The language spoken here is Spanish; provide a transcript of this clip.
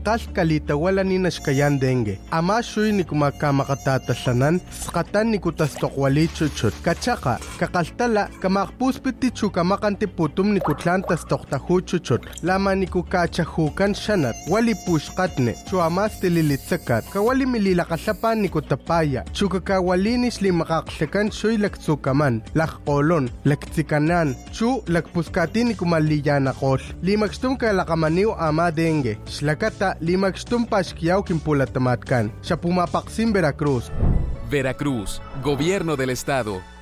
Akal kalita wala ni nashkayan dengue. Ama shuy ni kumakamatatalanan, skatan ni kutastokwali chuchut. Kachaka, kakaltala, kamakpuspiti chukamakantiputum ni kutlan tastoktahu chuchut. Lama ni kukachahukan shanat, wali pushkatne, chuamas tililitsakat, kawali mililakasapan ni kutapaya, chukakawalinis limakaklekan shuy laktsukaman, lakkolon, laktsikanan, chu lakpuskati ni kumaliyanakol. Limakstum kalakamaniw ama dengue. Shlakata limakstum pashkiyaw kimpulatamatkan. Siya pumapaksim Veracruz. Veracruz, Gobierno del Estado.